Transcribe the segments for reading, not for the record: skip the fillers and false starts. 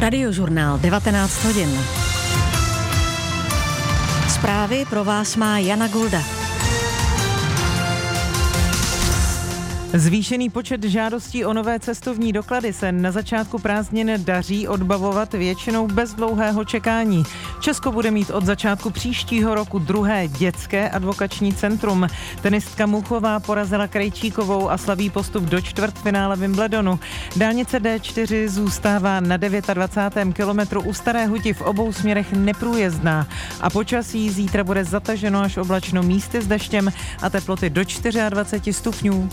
Radiožurnál 19 hodin. Zprávy pro vás má Jana Gulda. Zvýšený počet žádostí o nové cestovní doklady se na začátku prázdnin daří odbavovat většinou bez dlouhého čekání. Česko bude mít od začátku příštího roku druhé dětské advokační centrum. Tenistka Muchová porazila Krejčíkovou a slaví postup do čtvrtfinále Wimbledonu. Dálnice D4 zůstává na 29. kilometru u Staré Huti v obou směrech neprůjezdná a počasí zítra bude zataženo až oblačno, místy s deštěm a teploty do 24 stupňů.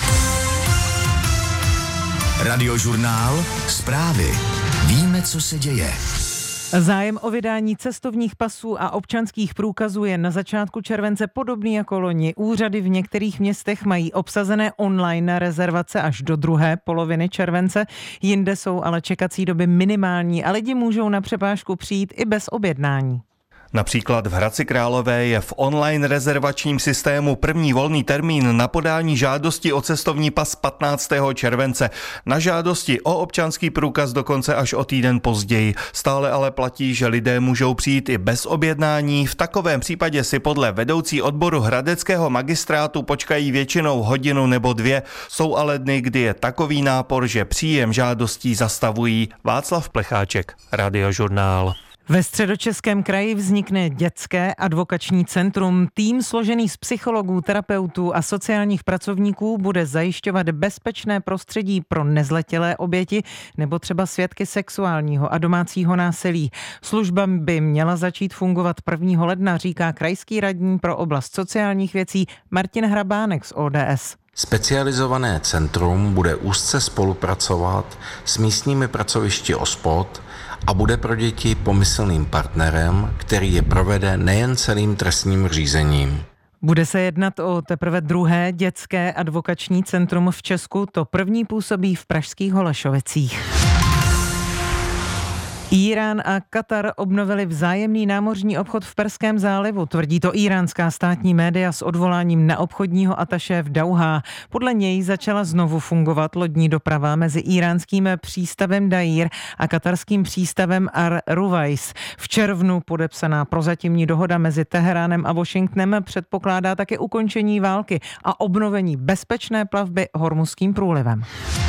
Radiožurnál, zprávy. Víme, co se děje. Zájem o vydání cestovních pasů a občanských průkazů je na začátku července podobný jako loni. Úřady v některých městech mají obsazené online rezervace až do druhé poloviny července, jinde jsou ale čekací doby minimální a lidi můžou na přepážku přijít i bez objednání. Například v Hradci Králové je v online rezervačním systému první volný termín na podání žádosti o cestovní pas 15. července. Na žádosti o občanský průkaz dokonce až o týden později. Stále ale platí, že lidé můžou přijít i bez objednání. V takovém případě si podle vedoucí odboru hradeckého magistrátu počkají většinou hodinu nebo dvě. Jsou ale dny, kdy je takový nápor, že příjem žádostí zastavují. Václav Plecháček, Radiožurnál. Ve Středočeském kraji vznikne dětské advokační centrum. Tým složený z psychologů, terapeutů a sociálních pracovníků bude zajišťovat bezpečné prostředí pro nezletilé oběti nebo třeba svědky sexuálního a domácího násilí. Služba by měla začít fungovat 1. ledna, říká krajský radní pro oblast sociálních věcí Martin Hrabánek z ODS. Specializované centrum bude úzce spolupracovat s místními pracovišti OSPOD a bude pro děti pomyslným partnerem, který je provede nejen celým trestním řízením. Bude se jednat o teprve druhé dětské advokační centrum v Česku, to první působí v pražských Holešovicích. Írán a Katar obnovili vzájemný námořní obchod v Perském zálivu, tvrdí to íránská státní média s odvoláním na obchodního ataše v Dauhá. Podle něj začala znovu fungovat lodní doprava mezi íránským přístavem Daír a katarským přístavem Ar-Ruwais. V červnu podepsaná prozatímní dohoda mezi Teheránem a Washingtonem předpokládá také ukončení války a obnovení bezpečné plavby Hormuzským průlivem.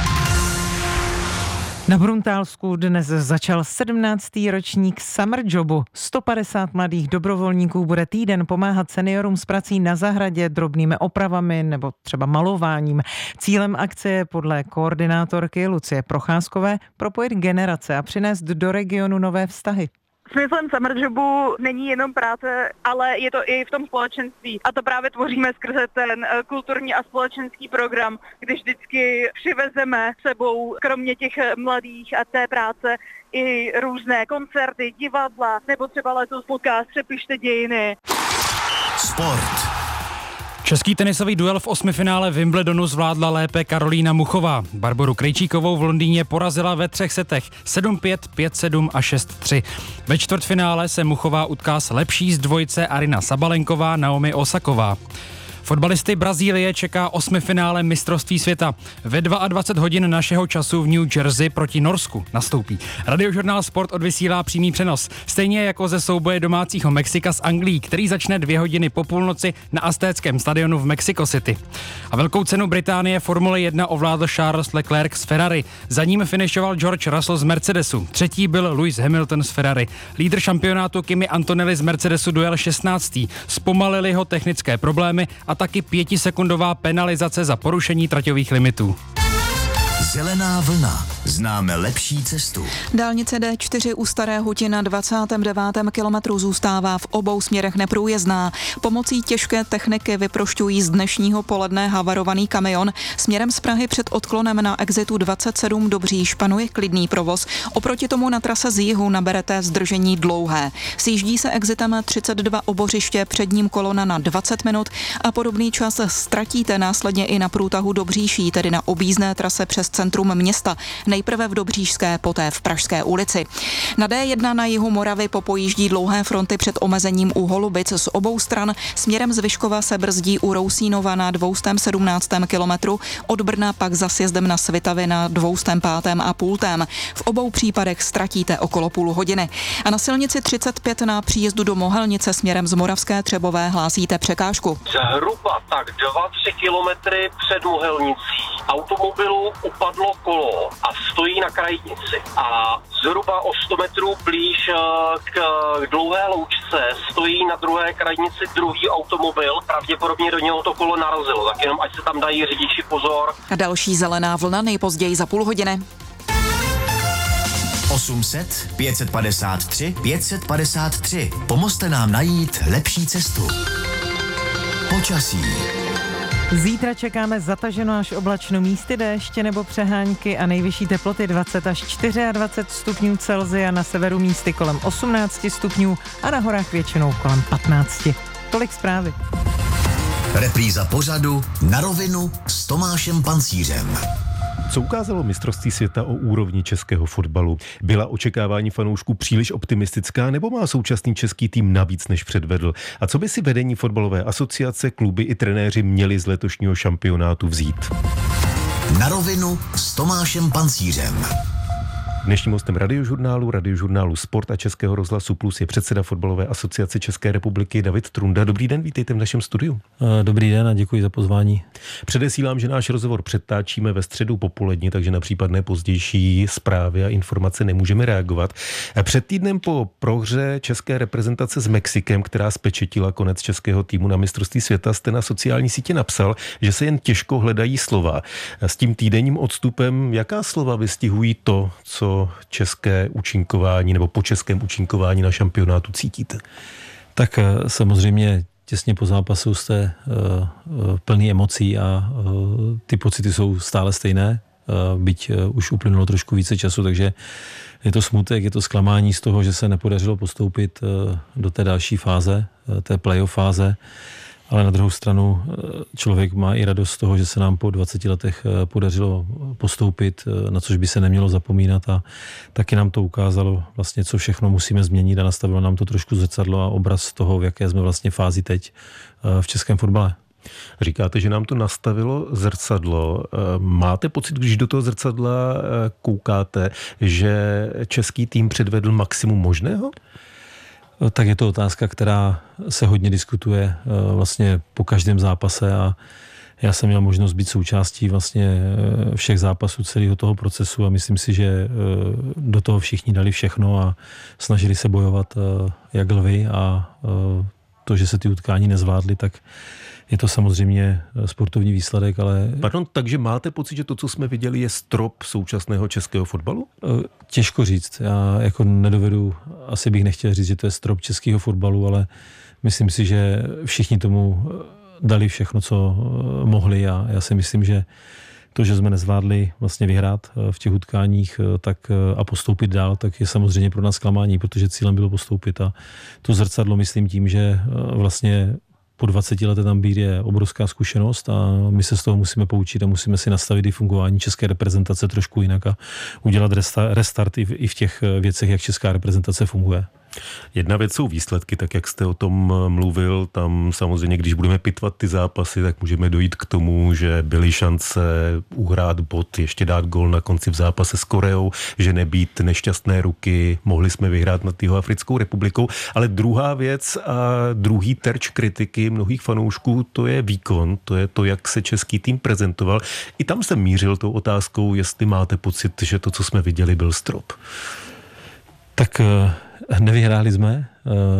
Na Bruntálsku dnes začal 17. ročník Summer Jobu. 150 mladých dobrovolníků bude týden pomáhat seniorům s prací na zahradě, drobnými opravami nebo třeba malováním. Cílem akce je podle koordinátorky Lucie Procházkové propojit generace a přinést do regionu nové vztahy. Smyslem Summer Jobu není jenom práce, ale je to i v tom společenství. A to právě tvoříme skrze ten kulturní a společenský program, kdy vždycky přivezeme sebou, kromě těch mladých a té práce, i různé koncerty, divadla, nebo třeba letos podcast Přepište dějiny. Sport. Český tenisový duel v osmifinále Wimbledonu zvládla lépe Karolína Muchová. Barboru Krejčíkovou v Londýně porazila ve 3 setech 7-5, 5-7 a 6-3. Ve čtvrtfinále se Muchová utká s lepší z dvojice Aryna Sabalenková, Naomi Osaková. Fotbalisty Brazílie čeká osmifinále mistrovství světa. Ve 22 hodin našeho času v New Jersey proti Norsku nastoupí. Radiožurnál Sport odvysílá přímý přenos. Stejně jako ze souboje domácího Mexika s Anglií, který začne 2 hodiny po půlnoci na Aztéckém stadionu v Mexico City. A velkou cenu Británie Formule 1 ovládl Charles Leclerc z Ferrari. Za ním finišoval George Russell z Mercedesu. Třetí byl Lewis Hamilton z Ferrari. Lídr šampionátu Kimi Antonelli z Mercedesu dojel 16. Zpomalili ho technické problémy a taky 5sekundová penalizace za porušení traťových limitů. Zelená vlna. Známe lepší cestu. Dálnice D4 u Staré Huti na 29. kilometru zůstává v obou směrech neprůjezdná. Pomocí těžké techniky vyprošťují z dnešního poledne havarovaný kamion. Směrem z Prahy před odklonem na exitu 27 Dobříš panuje klidný provoz. Oproti tomu na trase z jihu naberete zdržení dlouhé. Sjíždí se exitem 32 Obořiště, před ním kolona na 20 minut a podobný čas ztratíte následně i na průtahu Dobříší, tedy na objízdné trase přes centrum města. Nejprve v Dobříšské, poté v Pražské ulici. Na D1 na jihu Moravy popojíždí dlouhé fronty před omezením u Holubic z obou stran. Směrem z Vyškova se brzdí u Rousínova na 217. kilometru, od Brna pak za sjezdem na Svitavy na 205,5. V obou případech ztratíte okolo půl hodiny. A na silnici 35 na příjezdu do Mohelnice směrem z Moravské Třebové hlásíte překážku. Zhruba tak 2-3 kilometry před Mohelnicí automobilu upadlo kolo a stojí na krajnici. A zhruba o 100 metrů blíž k dlouhé loučce stojí na druhé krajnici druhý automobil. Pravděpodobně do něho to kolo narazilo, tak jenom ať se tam dají řidiči pozor. A další zelená vlna nejpozději za půl hodiny. 800 553 553. Pomozte nám najít lepší cestu. Počasí. Zítra čekáme zataženo až oblačno, místy déště nebo přehánky a nejvyšší teploty 20 až 24 stupňů Celsia, na severu místy kolem 18 stupňů a na horách většinou kolem 15. Tolik zprávy. Repríza pořadu Na rovinu s Tomášem Pancířem. Co ukázalo mistrovství světa o úrovni českého fotbalu? Byla očekávání fanoušků příliš optimistická, nebo má současný český tým navíc, než předvedl? A co by si vedení fotbalové asociace, kluby i trenéři měli z letošního šampionátu vzít? Na rovinu s Tomášem Pancířem. Dnešním hostem radiožurnálu Sport a Českého rozhlasu Plus je předseda fotbalové asociace České republiky David Trunda. Dobrý den, vítejte v našem studiu. Dobrý den a děkuji za pozvání. Předesílám, že náš rozhovor předtáčíme ve středu popolední, takže na případné pozdější zprávy a informace nemůžeme reagovat. Před týdnem po prohře české reprezentace s Mexikem, která spečetila konec českého týmu na mistrovství světa, jste na sociální sítě napsal, že se jen těžko hledají slova. S tím týdenním odstupem, jaká slova vystihují to, co české účinkování nebo po českém účinkování na šampionátu cítíte? Tak samozřejmě těsně po zápasu jste plný emocí a ty pocity jsou stále stejné, byť už uplynulo trošku více času, takže je to smutek, je to zklamání z toho, že se nepodařilo postoupit do té další fáze, té playoff fáze. Ale na druhou stranu člověk má i radost z toho, že se nám po 20 letech podařilo postoupit, na což by se nemělo zapomínat, a taky nám to ukázalo vlastně, co všechno musíme změnit, a nastavilo nám to trošku zrcadlo a obraz toho, v jaké jsme vlastně fázi teď v českém fotbale. Říkáte, že nám to nastavilo zrcadlo. Máte pocit, když do toho zrcadla koukáte, že český tým předvedl maximum možného? Tak je to otázka, která se hodně diskutuje vlastně po každém zápase, a já jsem měl možnost být součástí vlastně všech zápasů celého toho procesu a myslím si, že do toho všichni dali všechno a snažili se bojovat jak lvi, a to, že se ty utkání nezvládly, tak je to samozřejmě sportovní výsledek, ale... Pardon, takže máte pocit, že to, co jsme viděli, je strop současného českého fotbalu? Těžko říct. Já jako nedovedu, asi bych nechtěl říct, že to je strop českého fotbalu, ale myslím si, že všichni tomu dali všechno, co mohli, a já si myslím, že to, že jsme nezvládli vlastně vyhrát v těch utkáních tak a postoupit dál, tak je samozřejmě pro nás zklamání, protože cílem bylo postoupit, a to zrcadlo myslím tím, že vlastně po 20 letech tam být je obrovská zkušenost a my se z toho musíme poučit a musíme si nastavit i fungování české reprezentace trošku jinak a udělat restart i v těch věcech, jak česká reprezentace funguje. Jedna věc jsou výsledky, tak jak jste o tom mluvil, tam samozřejmě, když budeme pitvat ty zápasy, tak můžeme dojít k tomu, že byly šance uhrát bod, ještě dát gol na konci v zápase s Koreou, že nebýt nešťastné ruky, mohli jsme vyhrát nad Jihoafrickou republikou, ale druhá věc a druhý terč kritiky mnohých fanoušků, to je výkon, to je to, jak se český tým prezentoval. I tam jsem mířil tou otázkou, jestli máte pocit, že to, co jsme viděli, byl strop. Tak nevyhráli jsme.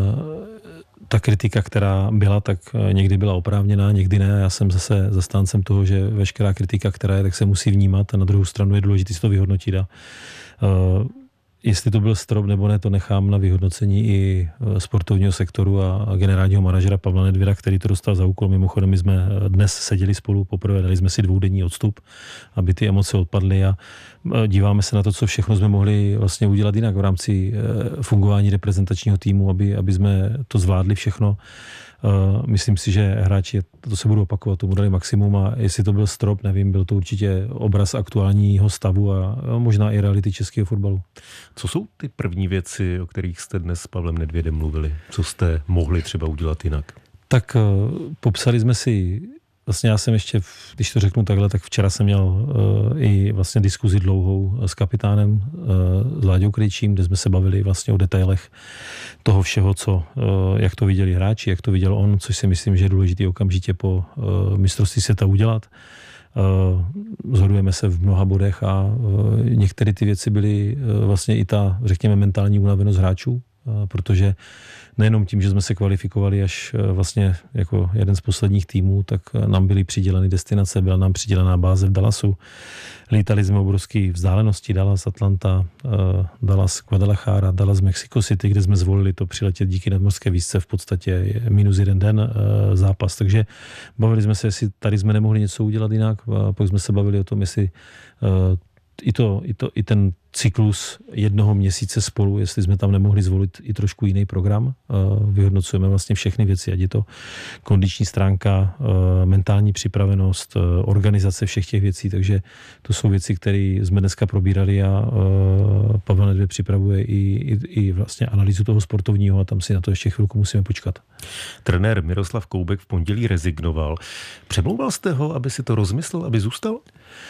Ta kritika, která byla, tak někdy byla oprávněná, někdy ne. Já jsem zase zastáncem toho, že veškerá kritika, která je, tak se musí vnímat, a na druhou stranu je důležité si to vyhodnotit. Jestli to byl strop nebo ne, to nechám na vyhodnocení i sportovního sektoru a generálního manažera Pavla Nedvěda, který to dostal za úkol. Mimochodem, my jsme dnes seděli spolu poprvé, dali jsme si 2denní odstup, aby ty emoce odpadly a díváme se na to, co všechno jsme mohli vlastně udělat jinak v rámci fungování reprezentačního týmu, aby jsme to zvládli všechno. Myslím si, že hráči, to se budou opakovat, tomu dali maximum a jestli to byl strop, nevím, byl to určitě obraz aktuálního stavu a možná i reality českého fotbalu. Co jsou ty první věci, o kterých jste dnes s Pavlem Nedvědem mluvili? Co jste mohli třeba udělat jinak? Tak popsali jsme si, vlastně já jsem ještě, když to řeknu takhle, tak včera jsem měl i vlastně diskuzi dlouhou s kapitánem, s Láďou Krejčím, kde jsme se bavili vlastně o detailech toho všeho, jak to viděli hráči, jak to viděl on, což si myslím, že je důležitý okamžitě po mistrovství světa udělat. Zhodujeme se v mnoha bodech a některé ty věci byly vlastně i ta, řekněme, mentální unavenost hráčů, protože nejenom tím, že jsme se kvalifikovali až vlastně jako jeden z posledních týmů, tak nám byly přiděleny destinace, byla nám přidělená báze v Dallasu. Lítali jsme obrovské vzdálenosti, Dallas, Atlanta, Dallas, Guadalajara, Dallas, Mexico City, kde jsme zvolili to přiletět díky nadmořské výšce v podstatě minus 1 den zápas. Takže bavili jsme se, jestli tady jsme nemohli něco udělat jinak, pak jsme se bavili o tom, jestli i ten cyklus 1 měsíce spolu, jestli jsme tam nemohli zvolit i trošku jiný program. Vyhodnocujeme vlastně všechny věci, ať je to kondiční stránka, mentální připravenost, organizace všech těch věcí, takže to jsou věci, které jsme dneska probírali a Pavel Nedvěd připravuje i vlastně analýzu toho sportovního a tam si na to ještě chvilku musíme počkat. Trenér Miroslav Koubek v pondělí rezignoval. Přemlouval jste ho, aby si to rozmyslel, aby zůstal?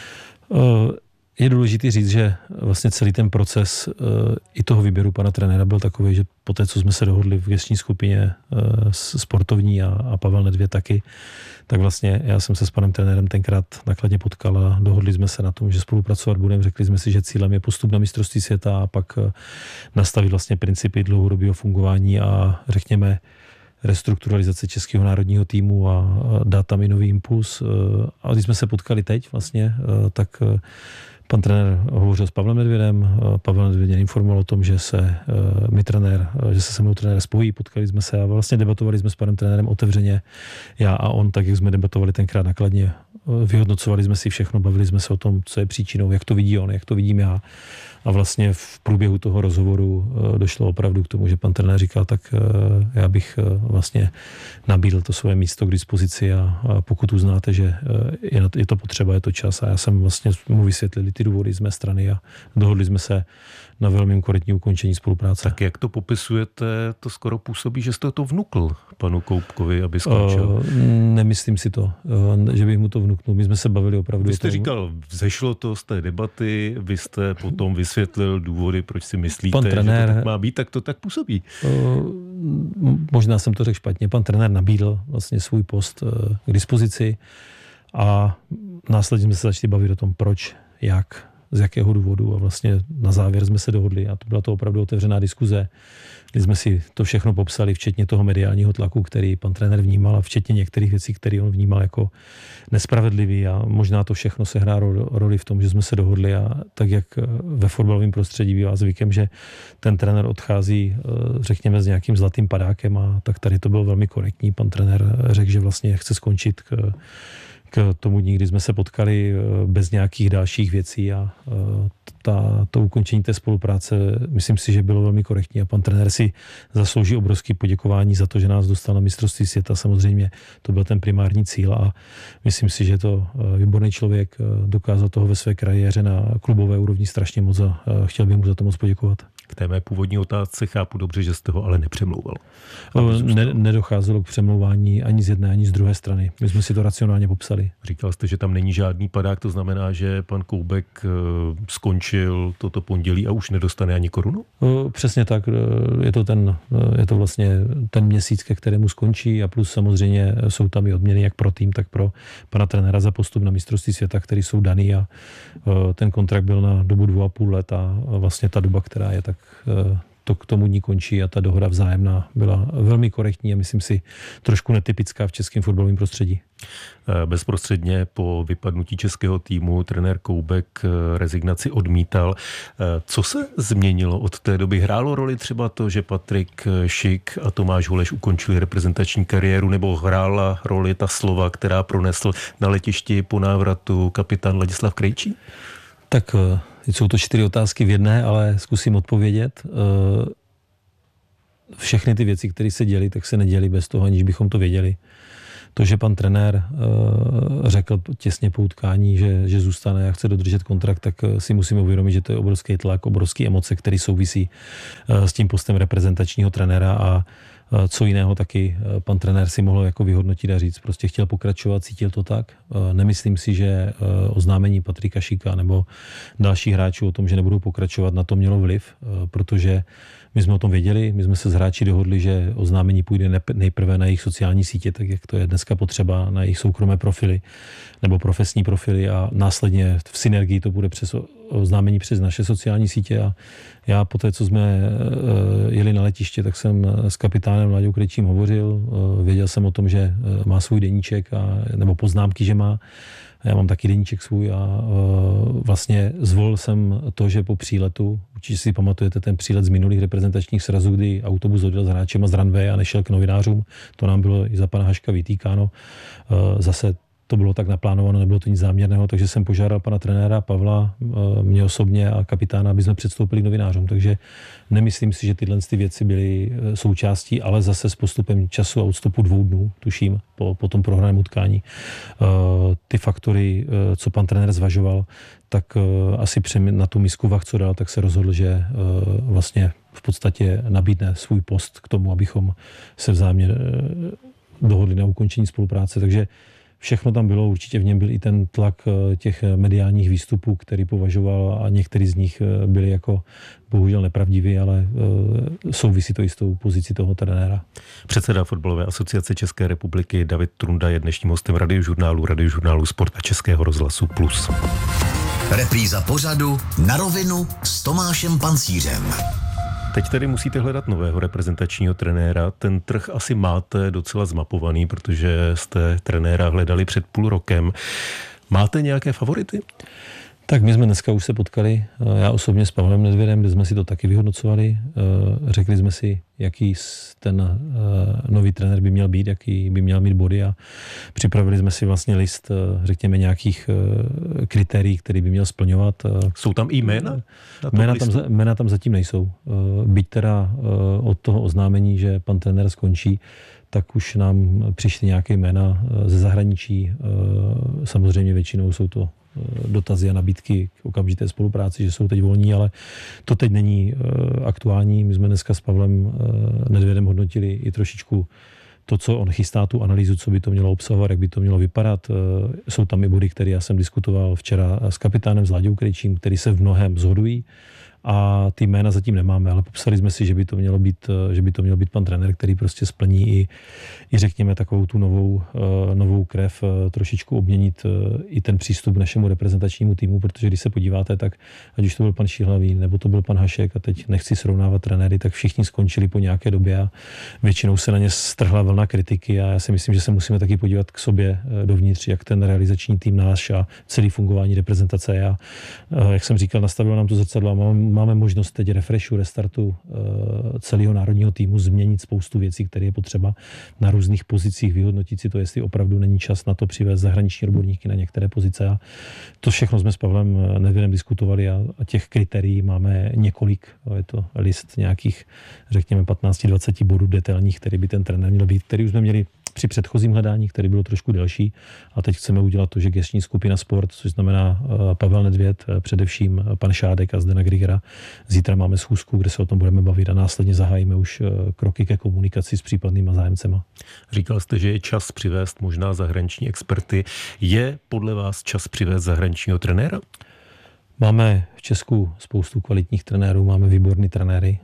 Je důležité říct, že vlastně celý ten proces i toho výběru pana trenéra byl takový, že po té, co jsme se dohodli v gestční skupině sportovní a Pavel Nedvěd taky, tak vlastně já jsem se s panem trenérem tenkrát nakladně potkal a dohodli jsme se na tom, že spolupracovat budeme. Řekli jsme si, že cílem je postup na mistrovství světa a pak nastavit vlastně principy dlouhodobého fungování a řekněme restrukturalizace českého národního týmu a dát tam i nový impuls. A když jsme se potkali teď vlastně, tak pan trenér hovořil s Pavlem Nedvědem, Pavel Nedvěd informoval o tom, že se se mnou trenér spojí, potkali jsme se a vlastně debatovali jsme s panem trenérem otevřeně, já a on, tak jak jsme debatovali tenkrát nakladně, vyhodnocovali jsme si všechno, bavili jsme se o tom, co je příčinou, jak to vidí on, jak to vidím já. A vlastně v průběhu toho rozhovoru došlo opravdu k tomu, že pan trenér říkal, tak já bych vlastně nabídl to své místo k dispozici a pokud uznáte, že je to potřeba, je to čas a já jsem vlastně mu vysvětlil ty důvody z mé strany a dohodli jsme se na velmi korektní ukončení spolupráce. Tak jak to popisujete, to skoro působí, že jste to vnukl panu Koubkovi, aby skončil. Nemyslím si to, že bych mu to vnuknul. My jsme se bavili opravdu. Vy jste říkal, vzešlo to z té debaty, vy jste potom vysvětlil důvody, proč si myslíte, že to tak má být, tak to tak působí. Možná jsem to řekl špatně. Pan trenér nabídl vlastně svůj post k dispozici a následně jsme se začali bavit o tom, proč, jak, z jakého důvodu a vlastně na závěr jsme se dohodli a to byla to opravdu otevřená diskuze, kdy jsme si to všechno popsali, včetně toho mediálního tlaku, který pan trenér vnímal a včetně některých věcí, které on vnímal jako nespravedlivý a možná to všechno se hrá roli v tom, že jsme se dohodli a tak, jak ve fotbalovém prostředí bývá zvykem, že ten trenér odchází, řekněme, s nějakým zlatým padákem a tak tady to bylo velmi korektní. Pan trenér řekl, že vlastně chce skončit k tomu dní, kdy jsme se potkali bez nějakých dalších věcí a to ukončení té spolupráce, myslím si, že bylo velmi korektní a pan trenér si zaslouží obrovské poděkování za to, že nás dostal na mistrovství světa. Samozřejmě to byl ten primární cíl a myslím si, že je to výborný člověk, dokázal toho ve své kariéře na klubové úrovni strašně moc a chtěl bych mu za to moc poděkovat. K té mé původní otázce chápu dobře, že jste ho ale nepřemlouval. Nedocházelo k přemlouvání ani z jedné, ani z druhé strany. My jsme si to racionálně popsali. Říkal jste, že tam není žádný padák, to znamená, že pan Koubek skončil toto pondělí a už nedostane ani korunu? Přesně tak. Je to vlastně ten měsíc, ke kterému skončí a plus samozřejmě jsou tam i odměny jak pro tým, tak pro pana trenéra za postup na mistrovství světa, který jsou daný a ten kontrakt byl na dobu 2,5 let a vlastně ta doba, která je, tak to k tomu dní končí a ta dohoda vzájemná byla velmi korektní a myslím si trošku netypická v českém fotbalovém prostředí. Bezprostředně po vypadnutí českého týmu trenér Koubek rezignaci odmítal. Co se změnilo od té doby? Hrálo roli třeba to, že Patrik Šik a Tomáš Holeš ukončili reprezentační kariéru, nebo hrála roli ta slova, která pronesl na letišti po návratu kapitán Ladislav Krejčí? Tak jsou to 4 otázky v jedné, ale zkusím odpovědět. Všechny ty věci, které se děly, tak se neděly bez toho, aniž bychom to věděli. To, že pan trenér řekl těsně po utkání, že zůstane a chce dodržet kontrakt, tak si musíme uvědomit, že to je obrovský tlak, obrovský emoce, který souvisí s tím postem reprezentačního trenéra a co jiného taky pan trenér si mohl jako vyhodnotit a říct. Prostě chtěl pokračovat, cítil to tak. Nemyslím si, že oznámení Patrika Šika nebo dalších hráčů o tom, že nebudou pokračovat, na to mělo vliv, protože my jsme o tom věděli, my jsme se s hráči dohodli, že oznámení půjde nejprve na jejich sociální sítě, tak jak to je dneska potřeba, na jejich soukromé profily nebo profesní profily a následně v synergii to bude přes oznámení přes naše sociální sítě a já po té, co jsme jeli na letiště, tak jsem s kapitánem Láďou Krejčím hovořil, věděl jsem o tom, že má svůj deníček nebo poznámky, že má. Já mám taky deníček svůj a vlastně zvolil jsem to, že po příletu, určitě si pamatujete ten přílet z minulých reprezentačních srazů, kdy autobus odjel s hráčema z runway a nešel k novinářům, to nám bylo i za pana Haška vytýkáno. Zase to bylo tak naplánováno, nebylo to nic záměrného, takže jsem požádal pana trenéra Pavla, mě osobně a kapitána, aby jsme předstoupili k novinářům. Takže nemyslím si, že tyhle věci byly součástí, ale zase s postupem času a odstupu 2 dnů, tuším, po tom prohraném utkání, ty faktory, co pan trenér zvažoval, tak asi na tu misku vah, co dal, tak se rozhodl, že vlastně v podstatě nabídne svůj post k tomu, abychom se vzájemně dohodli na ukončení spolupráce. Takže všechno tam bylo, určitě v něm byl i ten tlak těch mediálních výstupů, který považoval a některý z nich byli jako bohužel nepravdiví, ale souvisí to i s tou pozicí toho trenéra. Předseda Fotbalové asociace České republiky David Trunda je dnešním hostem Radiožurnálu Sport a Českého rozhlasu Plus. Repríza pořadu Na rovinu s Tomášem Pancířem. Teď tedy musíte hledat nového reprezentačního trenéra. Ten trh asi máte docela zmapovaný, protože jste trenéra hledali před půl rokem. Máte nějaké favority? Tak my jsme dneska už se potkali, já osobně s Pavlem Nedvědem, kde jsme si to taky vyhodnocovali. Řekli jsme si, jaký ten nový trenér by měl být, jaký by měl mít body a připravili jsme si vlastně list, řekněme, nějakých kritérií, který by měl splňovat. Jsou tam i jména? Jména tam zatím nejsou. Byť teda od toho oznámení, že pan trenér skončí, tak už nám přišly nějaké jména ze zahraničí. Samozřejmě většinou jsou to dotazy a nabídky k okamžité spolupráci, že jsou teď volní, ale to teď není aktuální. My jsme dneska s Pavlem Nedvědem hodnotili i trošičku to, co on chystá, tu analýzu, co by to mělo obsahovat, jak by to mělo vypadat. Jsou tam i body, které já jsem diskutoval včera s kapitánem, s Láďou Krejčím, který se v mnohém shodují. A ty jména zatím nemáme, ale popsali jsme si, že by to měl být pan trenér, který prostě splní i řekněme takovou tu novou krev, trošičku obměnit i ten přístup k našemu reprezentačnímu týmu, protože když se podíváte, tak ať už to byl pan Šíhlavý, nebo to byl pan Hašek a teď nechci srovnávat trenéry, tak všichni skončili po nějaké době a většinou se na ně strhla vlna kritiky a já si myslím, že se musíme taky podívat k sobě dovnitř, jak ten realizační tým náš a celý fungování reprezentace je. Jak jsem říkal, nastavilo nám to zrcadlo a máme možnost teď refreshu, restartu celého národního týmu změnit spoustu věcí, které je potřeba na různých pozicích, vyhodnotit si to, jestli opravdu není čas na to přivést zahraniční odborníky na některé pozice. A to všechno jsme s Pavlem Nedvědem diskutovali a těch kritérií máme několik. Je to list nějakých, řekněme, 15-20 bodů detailních, který by ten trenér měl být, který už jsme měli při předchozím hledání, který bylo trošku delší. A teď chceme udělat to, že gesční skupina Sport, což znamená Pavel Nedvěd, především pan Šádek a Zdena Grigera. Zítra máme schůzku, kde se o tom budeme bavit a následně zahájíme už kroky ke komunikaci s případnýma zájemcema. Říkal jste, že je čas přivést možná zahraniční experty. Je podle vás čas přivést zahraničního trenéra? Máme v Česku spoustu kvalitních trenérů, máme výborný trenéry,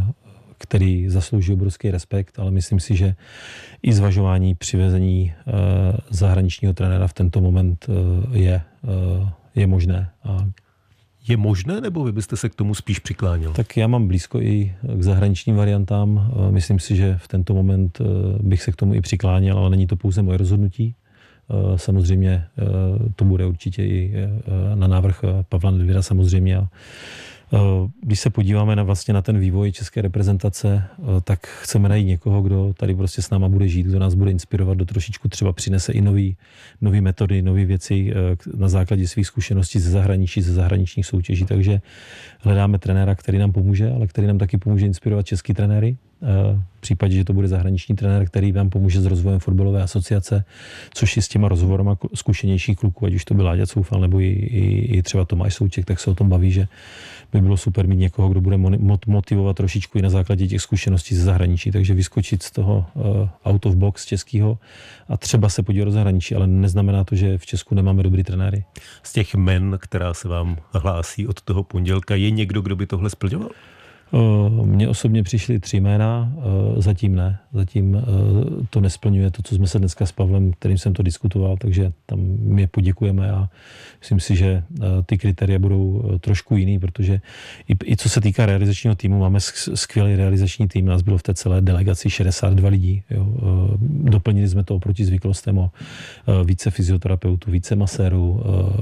který zaslouží obrovský respekt, ale myslím si, že i zvažování přivezení zahraničního trenéra v tento moment je možné. A je možné, nebo vy byste se k tomu spíš přikláněl? Tak já mám blízko i k zahraničním variantám. Myslím si, že v tento moment bych se k tomu i přikláněl, ale není to pouze moje rozhodnutí. Samozřejmě to bude určitě i na návrh Pavla Nedvěda samozřejmě. Když se podíváme na ten vývoj české reprezentace, tak chceme najít někoho, kdo tady prostě s náma bude žít, kdo nás bude inspirovat, kdo trošičku třeba přinese i nový metody, nové věci na základě svých zkušeností ze zahraničí, ze zahraničních soutěží. Takže hledáme trenéra, který nám pomůže, ale který nám taky pomůže inspirovat český trenéry. V případě, že to bude zahraniční trenér, který vám pomůže s rozvojem fotbalové asociace, což i s těma rozhovorama zkušenějších kluků, ať už to byl Láďa Coufal nebo i třeba Tomáš Souček, tak se o tom baví, že by bylo super mít někoho, kdo bude motivovat trošičku i na základě těch zkušeností ze zahraničí, takže vyskočit z toho out of box českého a třeba se podívat do zahraničí, ale neznamená to, že v Česku nemáme dobrý trenéry. Z těch jmen, která se vám hlásí od toho pondělka, je někdo, kdo by tohle splňoval? Mně osobně přišly 3 jména, zatím ne. Zatím to nesplňuje to, co jsme se dneska s Pavlem, kterým jsem to diskutoval, takže tam my poděkujeme a myslím si, že ty kritéria budou trošku jiný, protože i co se týká realizačního týmu, máme skvělý realizační tým, nás bylo v té celé delegaci 62 lidí. Jo. Doplnili jsme to oproti zvyklostem o více fyzioterapeutů, více masérů,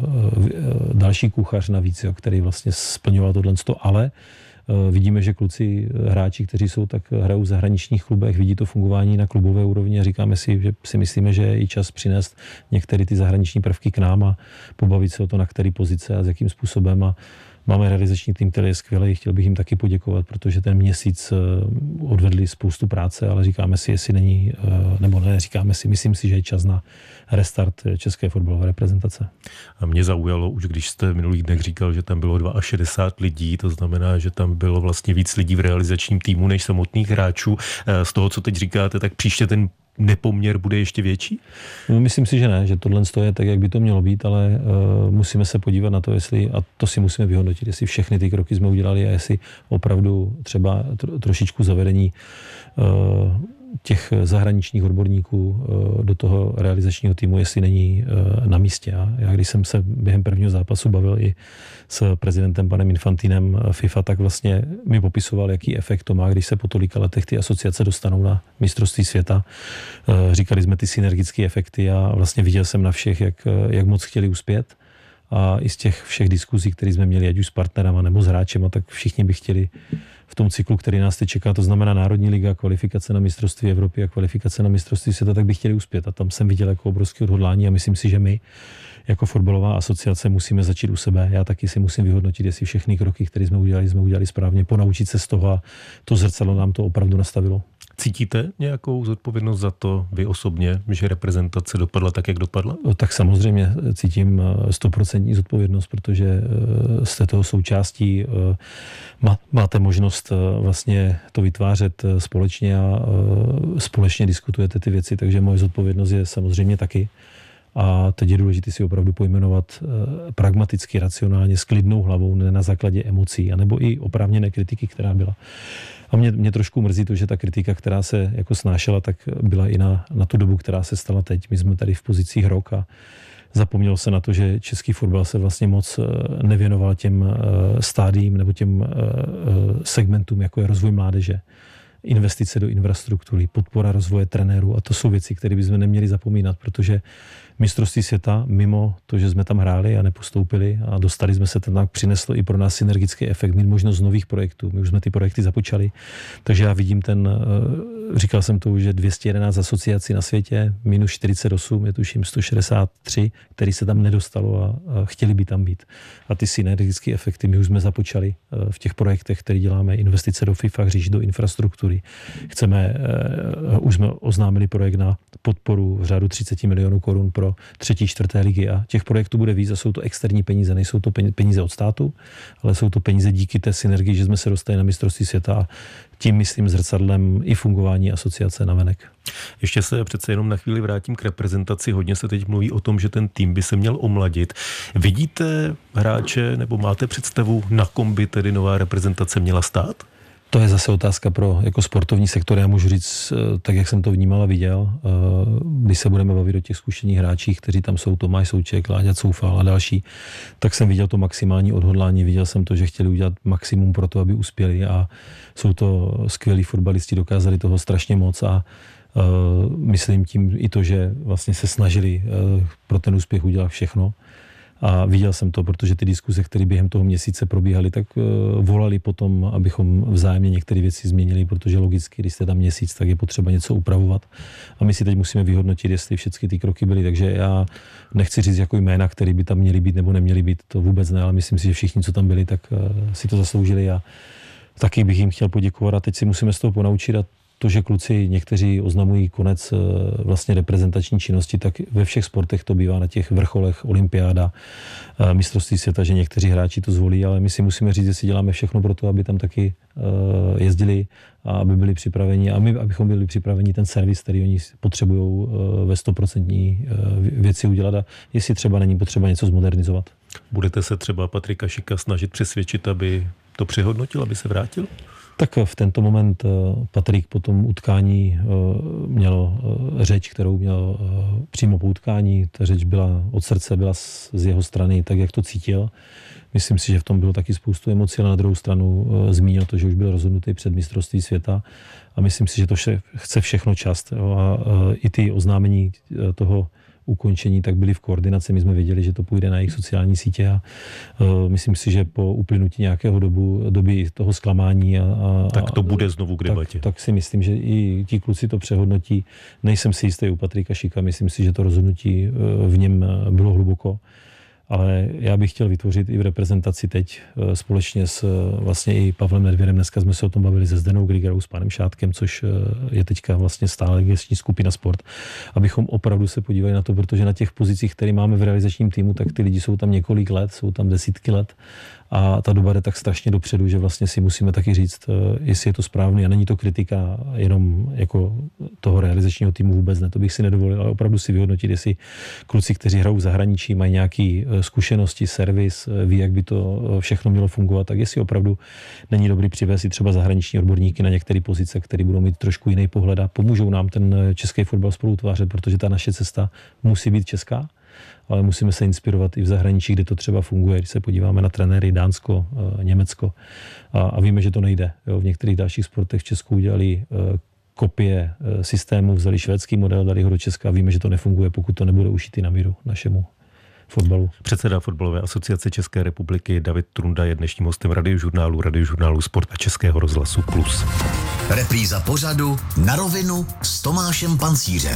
další kuchař navíc, jo, který vlastně splňoval tohle, ale vidíme, že kluci, hráči, kteří jsou, tak hrajou v zahraničních klubech, vidí to fungování na klubové úrovni a říkáme si, že si myslíme, že je i čas přinést některé ty zahraniční prvky k nám a pobavit se o to, na který pozice a s jakým způsobem. A máme realizační tým, který je skvělý, chtěl bych jim taky poděkovat, protože ten měsíc odvedli spoustu práce, ale říkáme si, jestli není, nebo ne, říkáme si, myslím si, že je čas na restart české fotbalové reprezentace. A mě zaujalo, už když jste v minulých dnech říkal, že tam bylo 62 lidí, to znamená, že tam bylo vlastně víc lidí v realizačním týmu než samotných hráčů. Z toho, co teď říkáte, tak příště ten nepoměr bude ještě větší? Myslím si, že ne, že tohle je tak, jak by to mělo být, ale musíme se podívat na to, jestli, a to si musíme vyhodnotit, jestli všechny ty kroky jsme udělali a jestli opravdu třeba trošičku zavedení těch zahraničních odborníků do toho realizačního týmu, jestli není na místě. A já když jsem se během prvního zápasu bavil i s prezidentem panem Infantinem FIFA, tak vlastně mi popisoval, jaký efekt to má, když se po tolika letech ty asociace dostanou na mistrovství světa. Říkali jsme ty synergické efekty a vlastně viděl jsem na všech, jak moc chtěli uspět. A i z těch všech diskuzí, které jsme měli, ať už s partnerama nebo s hráčema, tak všichni by chtěli v tom cyklu, který nás teď čeká, to znamená Národní liga, kvalifikace na mistrovství Evropy a kvalifikace na mistrovství světa, tak by chtěli uspět. A tam jsem viděl jako obrovské odhodlání a myslím si, že my jako fotbalová asociace musíme začít u sebe. Já taky si musím vyhodnotit, jestli všechny kroky, které jsme udělali správně, ponaučit se z toho a to zrcadlo nám to opravdu nastavilo. Cítíte nějakou zodpovědnost za to vy osobně, že reprezentace dopadla tak, jak dopadla? Tak samozřejmě cítím 100% zodpovědnost, protože jste toho součástí, máte možnost vlastně to vytvářet společně a společně diskutujete ty věci, takže moje zodpovědnost je samozřejmě taky. A teď je důležité si opravdu pojmenovat pragmaticky, racionálně, s klidnou hlavou, ne na základě emocí, anebo i oprávněné kritiky, která byla. A mě trošku mrzí to, že ta kritika, která se jako snášela, tak byla i na tu dobu, která se stala teď. My jsme tady v pozicích rok a zapomnělo se na to, že český fotbal se vlastně moc nevěnoval těm stádiím nebo těm segmentům, jako je rozvoj mládeže, investice do infrastruktury, podpora rozvoje trenérů a to jsou věci, které bychom neměli zapomínat, protože mistrovství světa, mimo to, že jsme tam hráli a nepostoupili a dostali jsme se tam, tak přineslo i pro nás synergický efekt, mít možnost nových projektů. My už jsme ty projekty započali, takže já vidím říkal jsem to už, že 211 asociací na světě, minus 48, je tuším 163, který se tam nedostalo a chtěli by tam být. A ty synergické efekty my už jsme započali v těch projektech, které děláme, investice do FIFA, hřišť, do infrastruktury. Už jsme oznámili projekt na podporu v řádu 30 milionů korun pro 3., 4. ligy a těch projektů bude víc a jsou to externí peníze, nejsou to peníze od státu, ale jsou to peníze díky té synergii, že jsme se dostali na mistrovství světa a tím myslím zrcadlem i fungování asociace navenek. Ještě se přece jenom na chvíli vrátím k reprezentaci. Hodně se teď mluví o tom, že ten tým by se měl omladit. Vidíte hráče nebo máte představu, na kom by tedy nová reprezentace měla stát? To je zase otázka pro jako sportovní sektor. Já můžu říct, tak jak jsem to vnímal a viděl, když se budeme bavit o těch zkušených hráčích, kteří tam jsou, Tomáš Souček, Láďa Coufal a další, tak jsem viděl to maximální odhodlání, viděl jsem to, že chtěli udělat maximum pro to, aby uspěli a jsou to skvělí fotbalisti, dokázali toho strašně moc a myslím tím i to, že vlastně se snažili pro ten úspěch udělat všechno. A viděl jsem to, protože ty diskuze, které během toho měsíce probíhaly, tak volali potom, abychom vzájemně některé věci změnili, protože logicky, když jste tam měsíc, tak je potřeba něco upravovat. A my si teď musíme vyhodnotit, jestli všechny ty kroky byly. Takže já nechci říct jako jména, které by tam měly být nebo neměly být, to vůbec ne, ale myslím si, že všichni, co tam byli, tak si to zasloužili a taky bych jim chtěl poděkovat. A teď si musíme z toho ponaučit a to, že kluci někteří oznamují konec vlastně reprezentační činnosti, tak ve všech sportech to bývá na těch vrcholech, olympiáda, mistrovství světa, že někteří hráči to zvolí, ale my si musíme říct, jestli děláme všechno pro to, aby tam taky jezdili a aby byli připraveni a my, abychom byli připraveni ten servis, který oni potřebují ve 100% věci udělat a jestli třeba není potřeba něco zmodernizovat. Budete se třeba Patrika Šika snažit přesvědčit, aby to přehodnotil, aby se vrátil? Tak v tento moment Patrik po tom utkání měl řeč, kterou měl přímo po utkání. Ta řeč byla od srdce, byla z jeho strany tak, jak to cítil. Myslím si, že v tom bylo taky spoustu emocí, ale na druhou stranu zmínil to, že už byl rozhodnutý před mistrovství světa a myslím si, že to chce všechno čas. A i ty oznámení toho ukončení, tak byli v koordinaci. My jsme věděli, že to půjde na jejich sociální sítě a myslím si, že po uplynutí nějakého doby toho zklamání tak to bude znovu k debatě. Tak si myslím, že i ti kluci to přehodnotí. Nejsem si jistý u Patrika Šika, myslím si, že to rozhodnutí v něm bylo hluboko. Ale já bych chtěl vytvořit i v reprezentaci teď společně s vlastně i Pavlem Nedvědem. Dneska jsme se o tom bavili se Zdenou Grigerou, s panem Šátkem, což je teďka vlastně stále gestční skupina Sport, abychom opravdu se podívali na to, protože na těch pozicích, které máme v realizačním týmu, tak ty lidi jsou tam několik let, jsou tam desítky let a ta doba jde tak strašně dopředu, že vlastně si musíme taky říct, jestli je to správný a není to kritika jenom jako toho realizačního týmu vůbec ne, to bych si nedovolil, ale opravdu si vyhodnotit, jestli kluci, kteří hrajou v zahraničí, mají nějaký zkušenosti, servis, ví, jak by to všechno mělo fungovat, tak jestli opravdu není dobrý přivést i třeba zahraniční odborníky na některé pozice, které budou mít trošku jiný pohled a pomůžou nám ten český fotbal spolu utvářet, protože ta naše cesta musí být česká, ale musíme se inspirovat i v zahraničí, kde to třeba funguje. Když se podíváme na trenéry Dánsko, Německo a víme, že to nejde. Jo, v některých dalších sportech v Česku udělali kopie systému, vzali švédský model, dali ho do Česka a víme, že to nefunguje, pokud to nebude ušitý na míru našemu fotbalu. Předseda Fotbalové asociace České republiky David Trunda je dnešním hostem Radiožurnálu Sport a Českého rozhlasu Plus. Repríza pořadu Na rovinu s Tomášem Pancířem.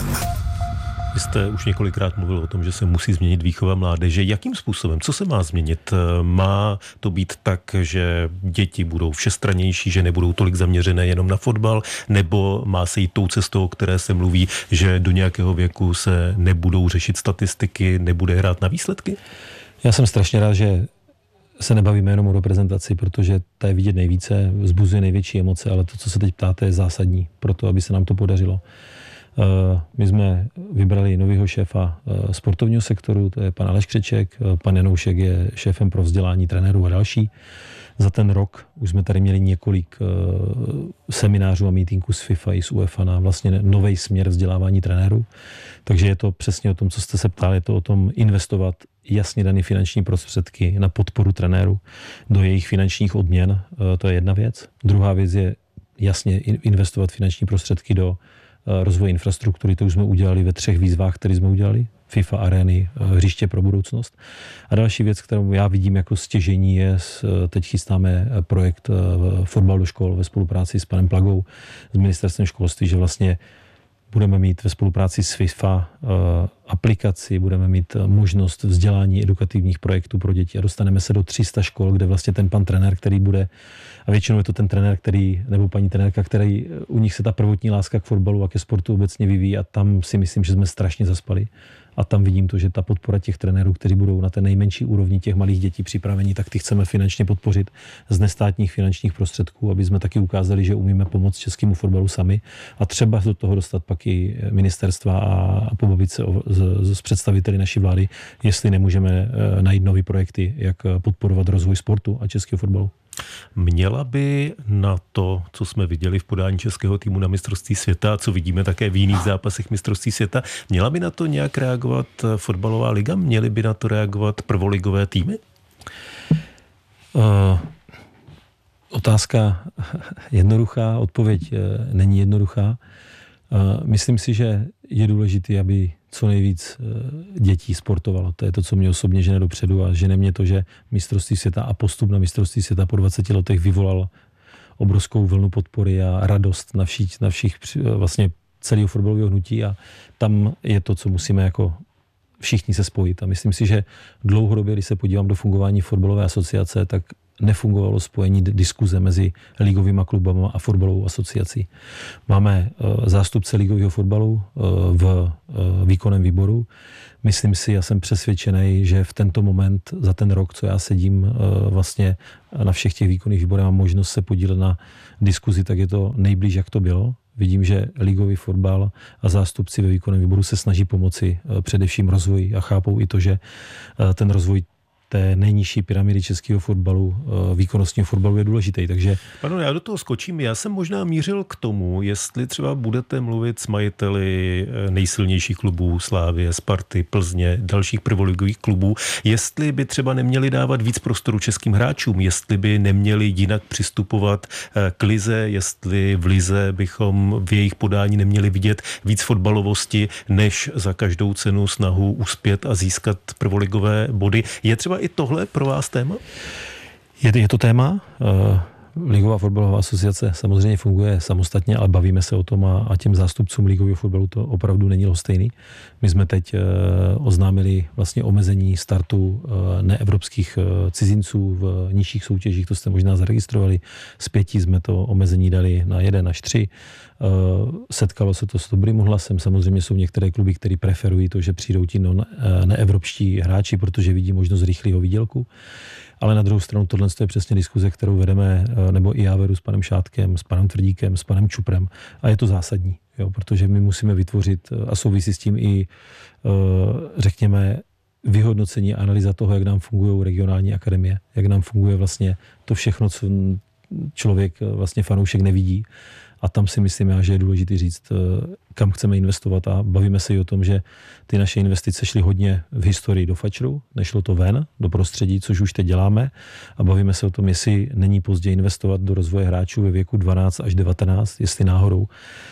Vy jste už několikrát mluvil o tom, že se musí změnit výchova mládeže. Jakým způsobem? Co se má změnit? Má to být tak, že děti budou všestrannější, že nebudou tolik zaměřené jenom na fotbal, nebo má se jít tou cestou, o které se mluví, že do nějakého věku se nebudou řešit statistiky, nebude hrát na výsledky? Já jsem strašně rád, že se nebavíme jenom o reprezentaci, protože ta je vidět nejvíce, vzbuzuje největší emoce, ale to, co se teď ptáte, je zásadní pro to, aby se nám to podařilo. My jsme vybrali nového šéfa sportovního sektoru, to je pan Aleš Křeček, pan Janoušek je šéfem pro vzdělání trenérů a další. Za ten rok už jsme tady měli několik seminářů a mítinků s FIFA i s UEFA na vlastně nový směr vzdělávání trenérů. Takže je to přesně o tom, co jste se ptali, je to o tom investovat jasně dané finanční prostředky na podporu trenérů do jejich finančních odměn. To je jedna věc. Druhá věc je jasně investovat finanční prostředky do rozvoje infrastruktury, to už jsme udělali ve 3 výzvách, které jsme udělali. FIFA arény, hřiště pro budoucnost. A další věc, kterou já vidím jako stěžení, je, teď chystáme projekt Fotbal do škol ve spolupráci s panem Plagou, s ministerstvem školství, že vlastně budeme mít ve spolupráci s FIFA aplikaci, budeme mít možnost vzdělání edukativních projektů pro děti a dostaneme se do 300 škol, kde vlastně ten pan trenér, který bude, a většinou je to ten trenér, který, nebo paní trenérka, který u nich se ta prvotní láska k fotbalu a ke sportu obecně vyvíjí a tam si myslím, že jsme strašně zaspali. A tam vidím to, že ta podpora těch trenérů, kteří budou na té nejmenší úrovni těch malých dětí připraveni, tak ty chceme finančně podpořit z nestátních finančních prostředků, aby jsme taky ukázali, že umíme pomoct českému fotbalu sami a třeba do toho dostat pak i ministerstva a pobavit se s představiteli naší vlády, jestli nemůžeme najít nové projekty, jak podporovat rozvoj sportu a českého fotbalu. Měla by na to, co jsme viděli v podání českého týmu na mistrovství světa, co vidíme také v jiných zápasech mistrovství světa, měla by na to nějak reagovat fotbalová liga? Měly by na to reagovat prvoligové týmy? Otázka jednoduchá, odpověď není jednoduchá. Myslím si, že je důležité, aby co nejvíc dětí sportovalo. To je to, co mě osobně žene dopředu a žene mě to, že mistrovství světa a postup na mistrovství světa po 20 letech vyvolal obrovskou vlnu podpory a radost na všech vlastně celého fotbalového hnutí a tam je to, co musíme jako všichni se spojit. A myslím si, že dlouhodobě, když se podívám do fungování fotbalové asociace, tak nefungovalo spojení diskuze mezi ligovými klubama a fotbalovou asociací. Máme zástupce ligového fotbalu v výkonném výboru. Myslím si, já jsem přesvědčený, že v tento moment, za ten rok, co já sedím vlastně na všech těch výkonných výborech, mám možnost se podílet na diskuzi, tak je to nejblíž, jak to bylo. Vidím, že ligový fotbal a zástupci ve výkonném výboru se snaží pomoci především rozvoji a chápou i to, že ten rozvoj té nejnižší pyramidy českého fotbalu, výkonnostního fotbalu je důležitý, takže... Ano, já do toho skočím. Já jsem možná mířil k tomu, jestli třeba budete mluvit s majiteli nejsilnějších klubů Slavie, Sparty, Plzně, dalších prvoligových klubů, jestli by třeba neměli dávat víc prostoru českým hráčům, jestli by neměli jinak přistupovat k lize, jestli v lize bychom v jejich podání neměli vidět víc fotbalovosti, než za každou cenu snahu uspět a získat prvoligové body. Je třeba i tohle pro vás téma? Je to téma. Ligová fotbalová asociace samozřejmě funguje samostatně, ale bavíme se o tom a těm zástupcům ligového fotbalu to opravdu není lhostejný. My jsme teď oznámili vlastně omezení startu neevropských cizinců v nižších soutěžích, to jste možná zaregistrovali. Z 5 jsme to omezení dali na 1 až 3. Setkalo se to s dobrým hlasem. Samozřejmě jsou některé kluby, které preferují to, že přijdou ti neevropští hráči, protože vidí možnost rychlého výdělku. Ale na druhou stranu tohle je přesně diskuze, kterou vedeme, nebo i já vedu s panem Šátkem, s panem Tvrdíkem, s panem Čuprem. A je to zásadní, jo, protože my musíme vytvořit, a souvisí s tím i, řekněme, vyhodnocení a analýza toho, jak nám fungují regionální akademie, jak nám funguje vlastně to všechno, co člověk, vlastně fanoušek nevidí. A tam si myslím já, že je důležité říct, kam chceme investovat a bavíme se i o tom, že ty naše investice šly hodně v historii do fačru, nešlo to ven, do prostředí, což už teď děláme a bavíme se o tom, jestli není pozdě investovat do rozvoje hráčů ve věku 12 až 19, jestli náhodou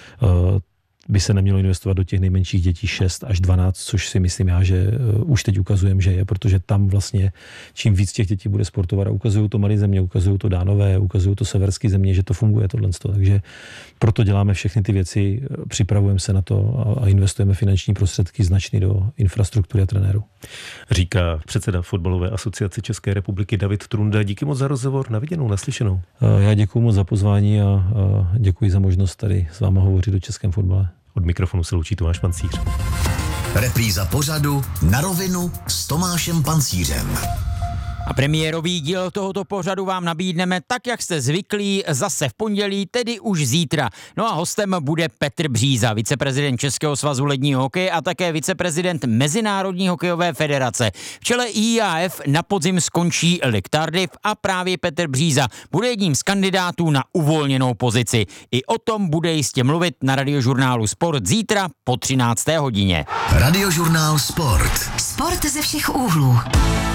by se nemělo investovat do těch nejmenších dětí 6 až 12, což si myslím já, že už teď ukazujeme, že je, protože tam vlastně čím víc těch dětí bude sportovat a ukazují to malé země, ukazují to Dánové, ukazují to severské země, že to funguje tohle. Takže proto děláme všechny ty věci, připravujeme se na to a investujeme finanční prostředky značný do infrastruktury a trenérů. Říká předseda Fotbalové asociace České republiky David Trunda. Díky moc za rozhovor, na viděnou, naslyšenou. Já děkuji moc za pozvání a děkuji za možnost tady s váma hovořit o českém fotbale. Od mikrofonu se loučí Tomáš Pancíř. Repríza pořadu Na rovinu s Tomášem Pancířem. A premiérový díl tohoto pořadu vám nabídneme tak, jak jste zvyklí, zase v pondělí, tedy už zítra. No a hostem bude Petr Bříza, viceprezident Českého svazu ledního hokeje a také viceprezident Mezinárodní hokejové federace. V čele IAF na podzim skončí Luc Tardif a právě Petr Bříza bude jedním z kandidátů na uvolněnou pozici. I o tom bude jistě mluvit na Radiožurnálu Sport zítra po 13. hodině. Radiožurnál Sport. Sport ze všech úhlů.